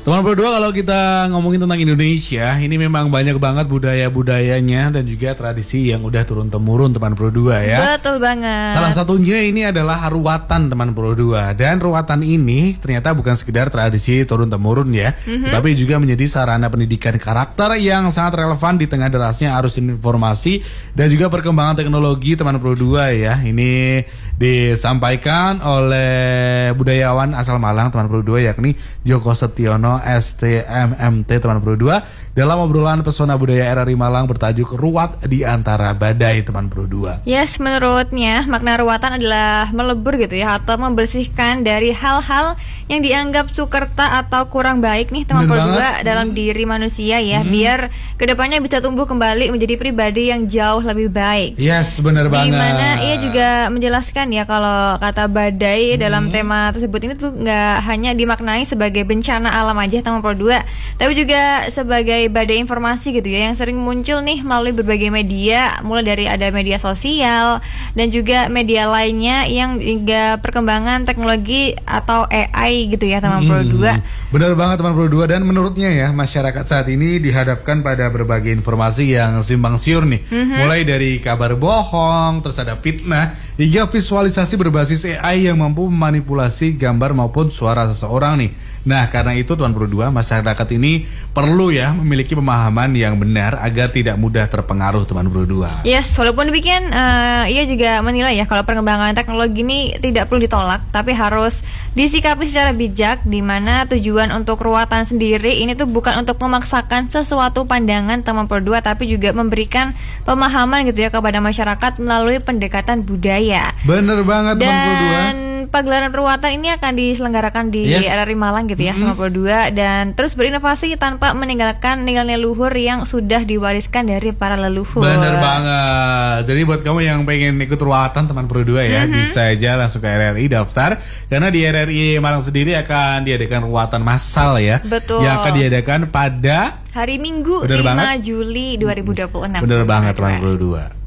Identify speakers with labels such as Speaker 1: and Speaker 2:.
Speaker 1: Teman berdua, kalau kita ngomongin tentang Indonesia, ini memang banyak banget budaya-budayanya dan juga tradisi yang udah turun-temurun teman berdua ya.
Speaker 2: Betul banget.
Speaker 1: Salah satunya ini adalah ruwatan teman berdua. Dan ruwatan ini ternyata bukan sekedar tradisi turun-temurun ya, tapi juga menjadi sarana pendidikan karakter yang sangat relevan di tengah derasnya arus informasi dan juga perkembangan teknologi teman berdua ya. Ini disampaikan oleh budayawan asal Malang teman berdua, yakni Joko Setiono STMMT teman berdua, dalam obrolan Pesona Budaya RRI Malang bertajuk Ruwat di Antara Badai teman berdua.
Speaker 2: Yes, menurutnya makna ruwatan adalah melebur gitu ya, atau membersihkan dari hal-hal yang dianggap sukerta atau kurang baik nih teman berdua dalam diri manusia ya, biar kedepannya bisa tumbuh kembali menjadi pribadi yang jauh lebih baik.
Speaker 1: Yes, benar banget.
Speaker 2: Dimana ia juga menjelaskan ya kalau kata badai dalam tema tersebut ini tuh nggak hanya dimaknai sebagai bencana alam aja teman berdua, tapi juga sebagai badai informasi gitu ya, yang sering muncul nih melalui berbagai media, mulai dari ada media sosial dan juga media lainnya yang hingga perkembangan teknologi atau AI gitu ya teman berdua.
Speaker 1: Benar banget teman berdua, dan menurutnya ya masyarakat saat ini dihadapkan pada berbagai informasi yang simpang siur nih, mulai dari kabar bohong, terus ada fitnah, hingga visualisasi berbasis AI yang mampu memanipulasi gambar maupun suara seseorang nih. Nah, karena itu tuan berdua, masyarakat ini perlu ya memiliki pemahaman yang benar agar tidak mudah terpengaruh teman berdua.
Speaker 2: Yes, walaupun demikian ia juga menilai ya kalau perkembangan teknologi ini tidak perlu ditolak, tapi harus disikapi secara bijak, di mana tujuan untuk ruwatan sendiri ini tuh bukan untuk memaksakan sesuatu pandangan teman berdua, tapi juga memberikan pemahaman gitu ya kepada masyarakat melalui pendekatan budaya.
Speaker 1: Bener banget teman berdua.
Speaker 2: Dan pagelaran ruwatan ini akan diselenggarakan di RRI Malang gitu ya teman berdua, dan terus berinovasi tanpa meninggalkan nilai luhur yang sudah diwariskan dari para leluhur.
Speaker 1: Bener banget. Jadi buat kamu yang pengen ikut ruwatan teman berdua ya, bisa aja langsung ke RRI daftar, karena di RRI Malang sendiri akan diadakan ruwatan massal ya.
Speaker 2: Betul.
Speaker 1: Yang akan diadakan pada
Speaker 2: hari Minggu 5 Juli 2026.
Speaker 1: Bener banget teman berdua.